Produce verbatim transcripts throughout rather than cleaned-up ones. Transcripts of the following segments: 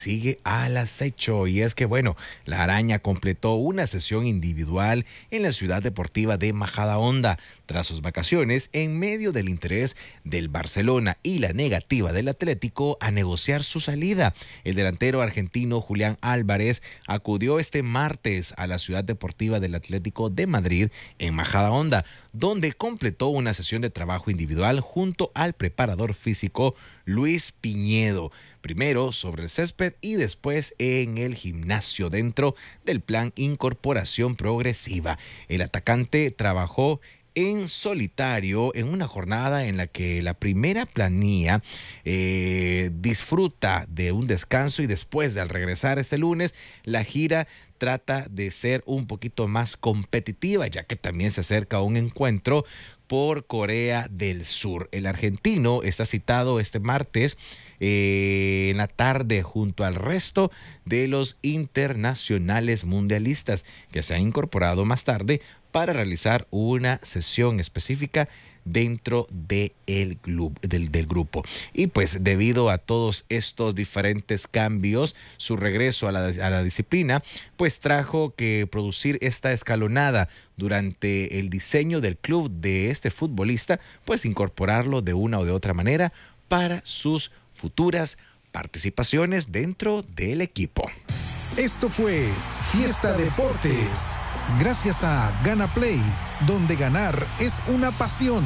Sigue al acecho y es que bueno, la Araña completó una sesión individual en la ciudad deportiva de Majadahonda tras sus vacaciones en medio del interés del Barcelona y la negativa del Atlético a negociar su salida. El delantero argentino Julián Álvarez acudió este martes a la ciudad deportiva del Atlético de Madrid en Majadahonda, donde completó una sesión de trabajo individual junto al preparador físico Luis Piñedo, primero sobre el césped y después en el gimnasio dentro del plan Incorporación Progresiva. El atacante trabajó en solitario en una jornada en la que la primera planilla eh, disfruta de un descanso y después de al regresar este lunes la gira trata de ser un poquito más competitiva, ya que también se acerca un encuentro por Corea del Sur. El argentino está citado este martes eh, en la tarde junto al resto de los internacionales mundialistas que se han incorporado más tarde para realizar una sesión específica dentro de el club, del, del grupo. Y pues debido a todos estos diferentes cambios, su regreso a la, a la disciplina, pues trajo que producir esta escalonada durante el diseño del club de este futbolista, pues incorporarlo de una o de otra manera para sus futuras participaciones dentro del equipo. Esto fue Fiesta Deportes, gracias a Gana Play, donde ganar es una pasión.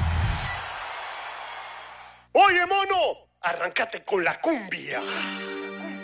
Oye, mono, arráncate con la cumbia.